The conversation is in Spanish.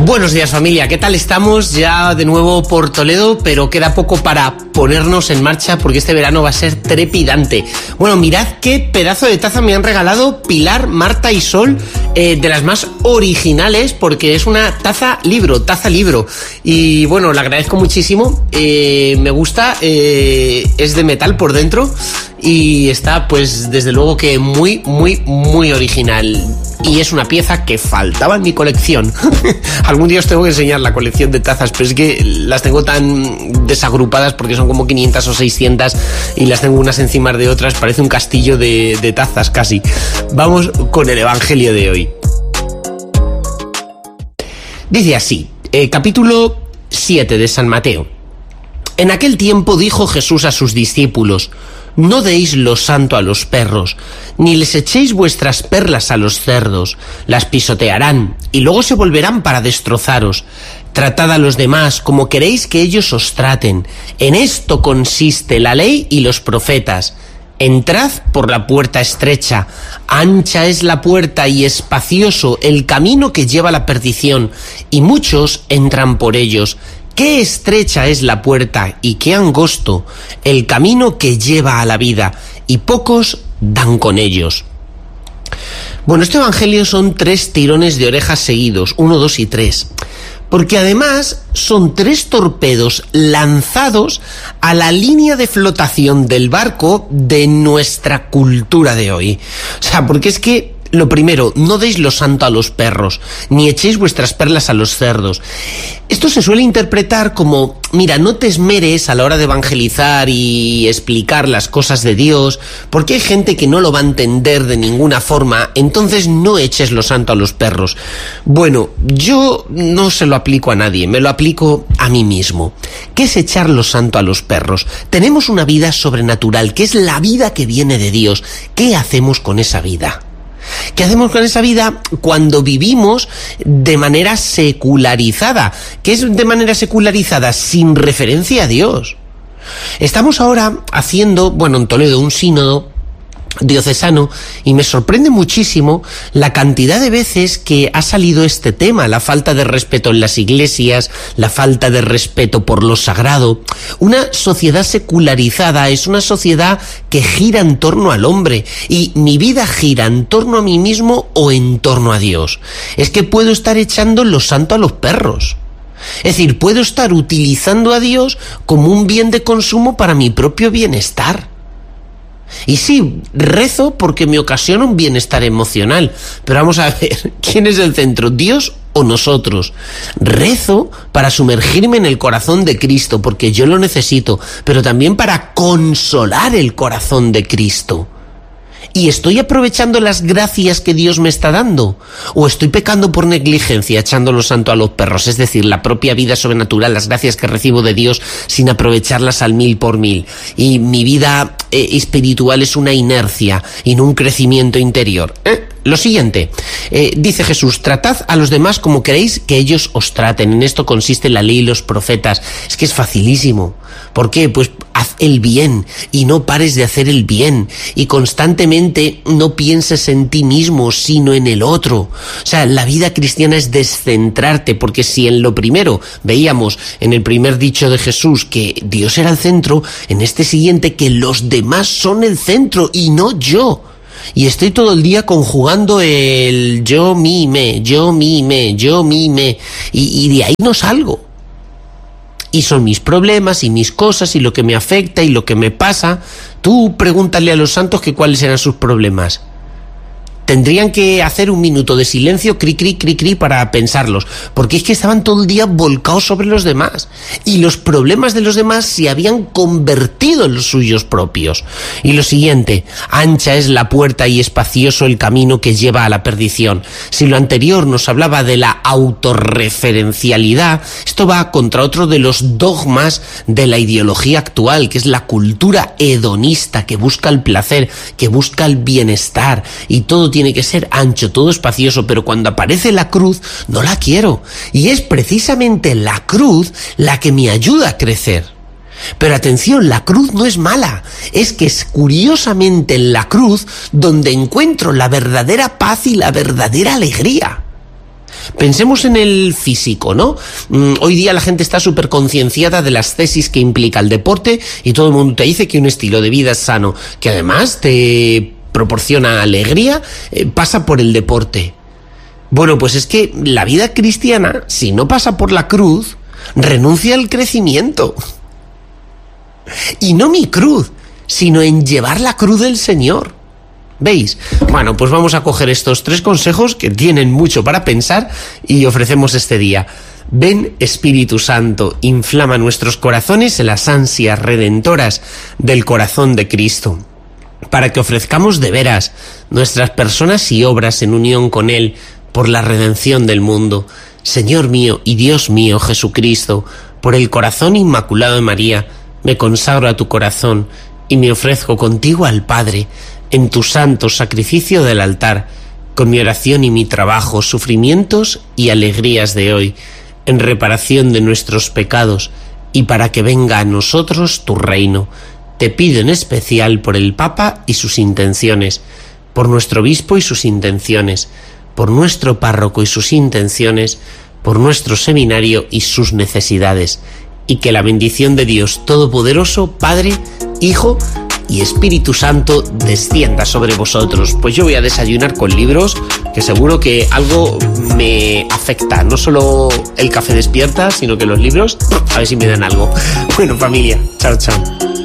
Buenos días, familia, ¿qué tal estamos? Ya de nuevo por Toledo, pero queda poco para ponernos en marcha porque este verano va a ser trepidante. Bueno, mirad qué pedazo de taza me han regalado Pilar, Marta y Sol, de las más originales, porque es una taza libro. Y bueno, la agradezco muchísimo, me gusta, es de metal por dentro y está, pues, desde luego que muy original. Y es una pieza que faltaba en mi colección. Algún día os tengo que enseñar la colección de tazas, pero es que las tengo tan desagrupadas porque son como 500 o 600 y las tengo unas encima de otras. Parece un castillo de tazas casi. Vamos con el Evangelio de hoy. Dice así, capítulo 7 de San Mateo. En aquel tiempo dijo Jesús a sus discípulos: no deis lo santo a los perros, ni les echéis vuestras perlas a los cerdos, las pisotearán y luego se volverán para destrozaros. Tratad a los demás como queréis que ellos os traten. En esto consiste la ley y los profetas. Entrad por la puerta estrecha, ancha es la puerta y espacioso el camino que lleva a la perdición, y muchos entran por ellos. Qué estrecha es la puerta y qué angosto el camino que lleva a la vida, y pocos dan con ellos. Bueno, este evangelio son 3 tirones de orejas seguidos, 1, 2 y 3. Porque además son 3 torpedos lanzados a la línea de flotación del barco de nuestra cultura de hoy. O sea, porque es que, lo primero, no deis lo santo a los perros, ni echéis vuestras perlas a los cerdos. Esto se suele interpretar como, mira, no te esmeres a la hora de evangelizar y explicar las cosas de Dios, porque hay gente que no lo va a entender de ninguna forma, entonces no eches lo santo a los perros. Bueno, yo no se lo aplico a nadie, me lo aplico a mí mismo. ¿Qué es echar lo santo a los perros? Tenemos una vida sobrenatural, que es la vida que viene de Dios. ¿Qué hacemos con esa vida? ¿Qué hacemos con esa vida cuando vivimos de manera secularizada? ¿Qué es de manera secularizada? Sin referencia a Dios. Estamos ahora haciendo, bueno, en Toledo, un sínodo diocesano, y me sorprende muchísimo la cantidad de veces que ha salido este tema, la falta de respeto en las iglesias, la falta de respeto por lo sagrado. Una sociedad secularizada es una sociedad que gira en torno al hombre, y mi vida gira en torno a mí mismo o en torno a Dios. Es que puedo estar echando lo santo a los perros. Es decir, puedo estar utilizando a Dios como un bien de consumo para mi propio bienestar. Y sí, rezo porque me ocasiona un bienestar emocional, pero vamos a ver, ¿quién es el centro, Dios o nosotros? Rezo para sumergirme en el corazón de Cristo, porque yo lo necesito, pero también para consolar el corazón de Cristo. ¿Y estoy aprovechando las gracias que Dios me está dando? ¿O estoy pecando por negligencia, echando lo santo a los perros? Es decir, la propia vida sobrenatural, las gracias que recibo de Dios sin aprovecharlas al 1000 por 1000. Y mi vida espiritual es una inercia y no un crecimiento interior. Lo siguiente, dice Jesús: tratad a los demás como queréis que ellos os traten. En esto consiste la ley y los profetas. Es que es facilísimo. ¿Por qué? Pues haz el bien y no pares de hacer el bien, y constantemente no pienses en ti mismo sino en el otro. O sea, la vida cristiana es descentrarte, porque si en lo primero veíamos en el primer dicho de Jesús que Dios era el centro, en este siguiente que los demás son el centro y no yo. Y estoy todo el día conjugando el yo, mi, me, yo, mi, me, yo, mi, me, y de ahí no salgo. Y son mis problemas y mis cosas y lo que me afecta y lo que me pasa. Tú pregúntale a los santos que cuáles eran sus problemas. Tendrían que hacer un minuto de silencio, cri, cri, cri, cri, para pensarlos, porque es que estaban todo el día volcados sobre los demás, y los problemas de los demás se habían convertido en los suyos propios. Y lo siguiente, ancha es la puerta y espacioso el camino que lleva a la perdición. Si lo anterior nos hablaba de la autorreferencialidad, esto va contra otro de los dogmas de la ideología actual, que es la cultura hedonista, que busca el placer, que busca el bienestar, y todo tiene que ser ancho, todo espacioso, pero cuando aparece la cruz, no la quiero. Y es precisamente la cruz la que me ayuda a crecer. Pero atención, la cruz no es mala, es que es curiosamente en la cruz donde encuentro la verdadera paz y la verdadera alegría. Pensemos en el físico, ¿no? Hoy día la gente está súper concienciada de las tesis que implica el deporte y todo el mundo te dice que un estilo de vida sano, que además te proporciona alegría, pasa por el deporte. Bueno, pues es que la vida cristiana, si no pasa por la cruz, renuncia al crecimiento. Y no mi cruz, sino en llevar la cruz del Señor. ¿Veis? Bueno, pues vamos a coger estos 3 consejos que tienen mucho para pensar y ofrecemos este día. Ven, Espíritu Santo, inflama nuestros corazones en las ansias redentoras del corazón de Cristo, para que ofrezcamos de veras nuestras personas y obras en unión con Él por la redención del mundo. Señor mío y Dios mío Jesucristo, por el corazón inmaculado de María, me consagro a tu corazón y me ofrezco contigo al Padre, en tu santo sacrificio del altar, con mi oración y mi trabajo, sufrimientos y alegrías de hoy, en reparación de nuestros pecados y para que venga a nosotros tu reino. Te pido en especial por el Papa y sus intenciones, por nuestro obispo y sus intenciones, por nuestro párroco y sus intenciones, por nuestro seminario y sus necesidades, y que la bendición de Dios Todopoderoso, Padre, Hijo y Espíritu Santo descienda sobre vosotros. Pues yo voy a desayunar con libros, que seguro que algo me afecta, no solo el café despierta, sino que los libros, a ver si me dan algo. Bueno, familia, chao, chao.